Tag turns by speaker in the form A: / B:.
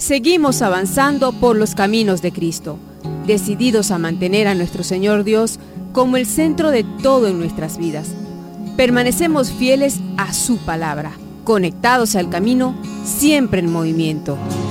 A: Seguimos avanzando por los caminos de Cristo, decididos a mantener a nuestro Señor Dios como el centro de todo en nuestras vidas. Permanecemos fieles a su palabra, conectados al camino, siempre en movimiento.